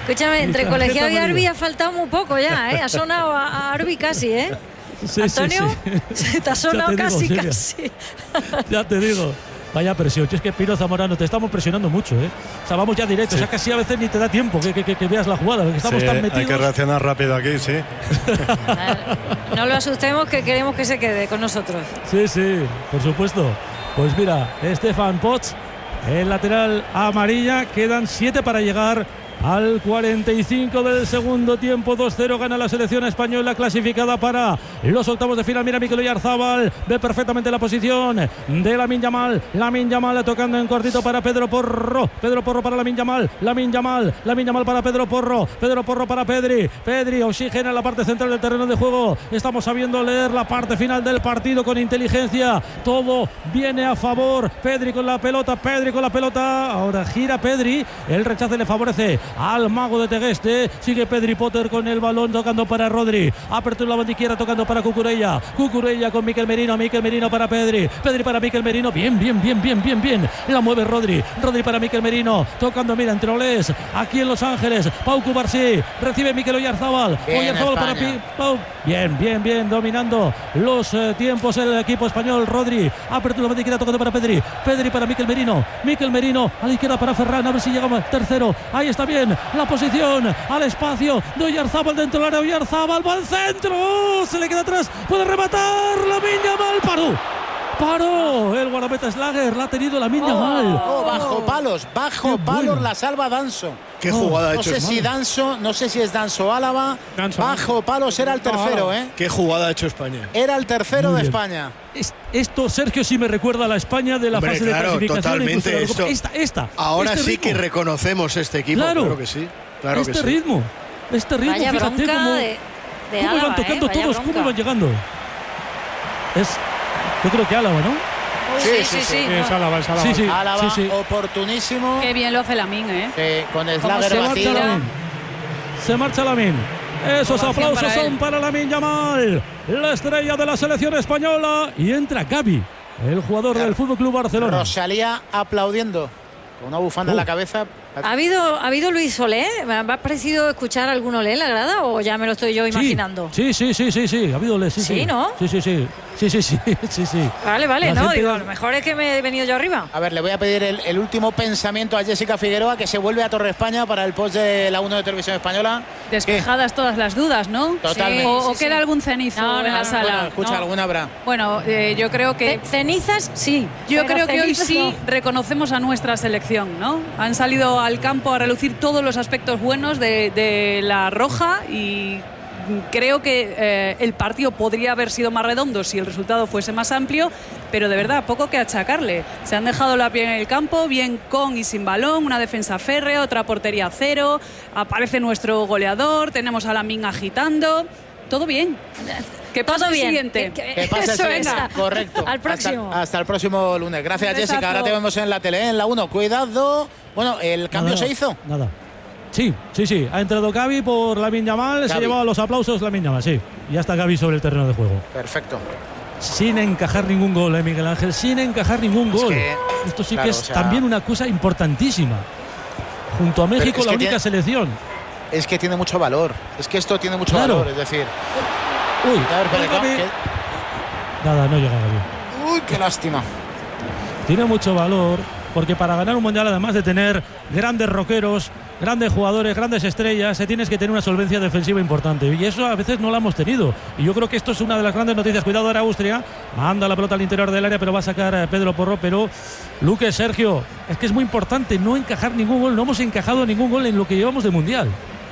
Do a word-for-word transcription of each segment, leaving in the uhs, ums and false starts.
Escúchame, entre Colegiado y Arbi ha faltado muy poco ya, ¿eh? Ha sonado a, a Arbi casi, ¿eh? Sí, Antonio, sí, sí. te ha sonado digo, casi, Silvia. casi. Ya te digo. Vaya presión, es que Pino Zamorano, te estamos presionando mucho, ¿eh? O sea, vamos ya directo, sí. O sea, casi a veces ni te da tiempo que, que, que veas la jugada, porque estamos sí, tan metidos. Hay que reaccionar rápido aquí, sí. No lo asustemos, que queremos que se quede con nosotros. Sí, sí, por supuesto. Pues mira, Stefan Potts, el lateral amarilla, quedan siete para llegar al cuarenta y cinco del segundo tiempo. Dos cero gana la selección española, clasificada para los octavos de final. Mira, Mikel Oyarzabal ve perfectamente la posición de Lamine Yamal. Lamine Yamal tocando en cortito para Pedro Porro. Pedro Porro para Lamine Yamal. Lamine Yamal. Lamine Yamal para Pedro Porro. Pedro Porro para Pedri. Pedri oxigena la parte central del terreno de juego. Estamos sabiendo leer la parte final del partido con inteligencia. Todo viene a favor. Pedri con la pelota. Pedri con la pelota. Ahora gira Pedri. El rechace le favorece al mago de Tegueste. Sigue Pedri Potter con el balón, tocando para Rodri. Apertura la banda izquierda, tocando para Cucurella. Cucurella con Mikel Merino. Mikel Merino para Pedri. Pedri para Mikel Merino. Bien, bien, bien, bien, bien, bien. La mueve Rodri. Rodri para Mikel Merino. Tocando, mira, entre Olés. Aquí en Los Ángeles. Pau Cubarsí. Recibe Mikel Oyarzabal. Bien, Oyarzabal para Pi, Pau. Bien, bien, bien. Dominando los eh, tiempos el equipo español. Rodri. Apertura la banda izquierda, tocando para Pedri. Pedri para Mikel Merino. Mikel Merino a la izquierda para Ferran. A ver si llegamos. Tercero. Ahí está bien. La posición al espacio de Oyarzabal dentro del área. Oyarzabal va al centro. Se le queda atrás. Puede rematar. Lamine Yamal. Paró. Paró. El guardameta Slager. La ha tenido Lamine Yamal. Oh, oh, bajo palos. Bajo Qué palos bueno. La salva Danso. Qué jugada ha No hecho sé si España. Danso, no sé si es Danso Álava. Danso. Bajo palos era el tercero, ¿eh? Qué jugada ha hecho España. Era el tercero Muy de bien. España. Es- Esto, Sergio, sí me recuerda a la España de la Hombre, fase claro, de clasificación. totalmente. incluso de la Copa. Esto- Esta, esta. Ahora este sí ritmo. que reconocemos este equipo. Claro. Claro que sí. Claro este que sí. ritmo. Este ritmo, Vaya fíjate bronca cómo, de, de cómo Álava, iban tocando ¿eh? Vaya todos, bronca. cómo iban llegando. Es, yo creo que Álava, ¿no? Uy, Sí, sí, sí, sí, sí. sí. Es Álava, es Álava. Sí, sí. Álava, sí, sí. oportunísimo. Qué bien lo hace Lamine, ¿eh? Sí, con el Cómo Slager Se marcha batido. Lamine. Se marcha Lamine. Esos Ovación aplausos para son él. para Lamine Yamal, la estrella de la selección española. Y entra Gavi, el jugador del Fútbol Club Barcelona. Rosalía aplaudiendo. Con una bufanda Uh. en la cabeza. ¿Ha habido, ¿Ha habido Luis Solé? ¿Me ha parecido escuchar algún Olé en la grada o ya me lo estoy yo imaginando? Sí, sí, sí, sí, sí. Ha habido sí, Sí, sí. ¿no? Sí, sí, sí. Sí, sí, sí, sí, sí. Vale, vale, La no, gente- digo, a lo mejor es que me he venido yo arriba. A ver, le voy a pedir el, el último pensamiento a Jessica Figueroa, que se vuelve a Torre España para el post de la uno de Televisión Española. Despejadas todas las dudas, ¿no? Totalmente. O, o Sí, queda sí. algún cenizo No, no, en la no, sala. Bueno, escucha, ¿no? alguna habrá. Bueno, eh, yo creo que Ce- Cenizas, sí. Yo pero creo que hoy cenizas sí no. reconocemos a nuestra selección, ¿no? Han salido al campo a relucir todos los aspectos buenos de, de la roja y creo que eh, el partido podría haber sido más redondo si el resultado fuese más amplio, pero de verdad, poco que achacarle. Se han dejado la piel en el campo, bien con y sin balón, una defensa férrea, otra portería cero, aparece nuestro goleador, tenemos a Lamine agitando, todo bien. ¿Qué pasa Todo el bien. siguiente? Que- Que pase el Eso, siguiente. venga. Correcto. Al próximo. Hasta, hasta el próximo lunes. Gracias, Un Jessica. besazo. Ahora te vemos en la tele, ¿eh? En la uno. Cuidado. Bueno, ¿el cambio Nada, se hizo? Nada. Sí, sí, sí. Ha entrado Gavi por Lamine Yamal. Se Gavi. llevaba los aplausos Lamine Yamal, sí. Y ya está Gavi sobre el terreno de juego. Perfecto. Sin encajar ningún gol, ¿eh, Miguel Ángel? Sin encajar ningún Es gol. que, Esto sí claro, que es o sea- también una cosa importantísima. Junto a México, es la que única tiene- selección. Es que tiene mucho valor. Es que esto tiene mucho Claro. valor. Es decir, Uy, a ver, espera, Gavi. que- Nada, no llega Gavi. uy, qué lástima. Tiene mucho valor porque para ganar un mundial, además de tener grandes roqueros, grandes jugadores, grandes estrellas, se tienes que tener una solvencia defensiva importante y eso a veces no la hemos tenido. Y yo creo que esto es una de las grandes noticias. Cuidado ahora Austria, manda la pelota al interior del área, pero va a sacar a Pedro Porro. Pero Luque, Sergio, es que es muy importante no encajar ningún gol. No hemos encajado ningún gol en lo que llevamos de mundial.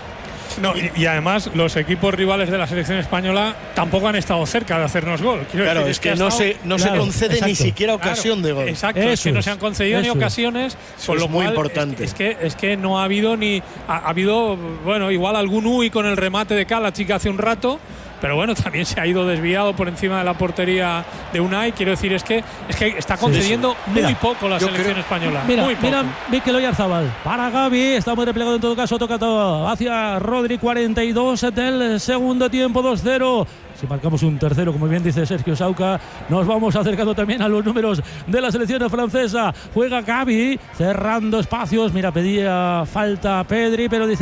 No, y, y además los equipos rivales de la selección española tampoco han estado cerca de hacernos gol. Quiero Claro, decir, es que ha no estado- se, no Claro, se concede ni exacto. siquiera Claro, ocasión de gol. Exacto, es Eso que no es, se han concedido ni eso es. ocasiones, Eso con es lo muy cual, importante. Es, que, es que no ha habido ni. Ha, ha habido, bueno, igual algún U I con el remate de Cala, chica, hace un rato. Pero bueno, también se ha ido desviado por encima de la portería de Unai. Quiero decir, es que es que está concediendo muy Mira, poco la yo selección creo- española. Mira, muy poco. mira, Mikel Oyarzabal para Gavi, está muy replegado en todo caso, toca todo hacia Rodri, cuarenta y dos del segundo tiempo, dos cero. Si marcamos un tercero, como bien dice Sergio Sauca, nos vamos acercando también a los números de la selección francesa. Juega Gavi, cerrando espacios. Mira, pedía falta Pedri, pero dice